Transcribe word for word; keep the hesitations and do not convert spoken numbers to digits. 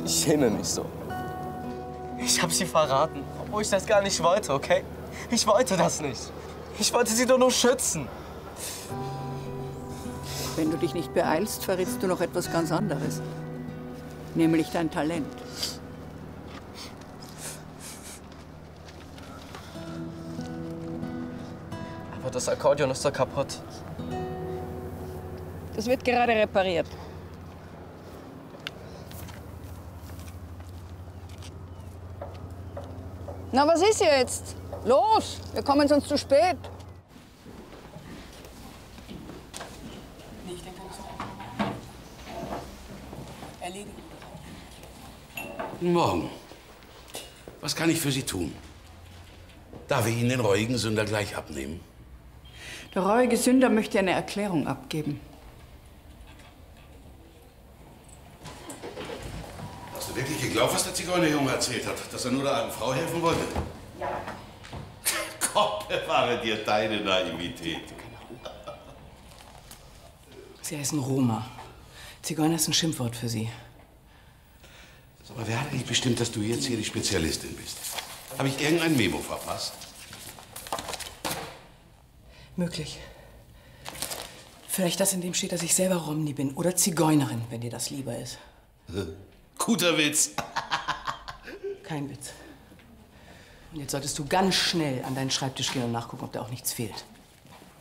Schäme mich so. Ich hab sie verraten, obwohl ich das gar nicht wollte, okay? Ich wollte das nicht. Ich wollte sie doch nur schützen. Wenn du dich nicht beeilst, verrätst du noch etwas ganz anderes. Nämlich dein Talent. Aber das Akkordeon ist doch kaputt. Das wird gerade repariert. Na, was ist jetzt? Los, wir kommen sonst zu spät. Nee, ich denke nicht. Erledigen. Guten Morgen. Was kann ich für Sie tun? Darf ich Ihnen den reuigen Sünder gleich abnehmen? Der reuige Sünder möchte eine Erklärung abgeben. Hast du wirklich geglaubt, was der Zigeunerjunge erzählt hat? Dass er nur der alten Frau helfen wollte? Ja. Gott bewahre dir deine Naivität. Sie heißen Roma. Zigeuner ist ein Schimpfwort für Sie. Aber wer hat eigentlich bestimmt, dass du jetzt hier die Spezialistin bist? Habe ich irgendein Memo verpasst? Möglich. Vielleicht das, in dem steht, dass ich selber Romni bin. Oder Zigeunerin, wenn dir das lieber ist. Guter Witz. Kein Witz. Und jetzt solltest du ganz schnell an deinen Schreibtisch gehen und nachgucken, ob da auch nichts fehlt.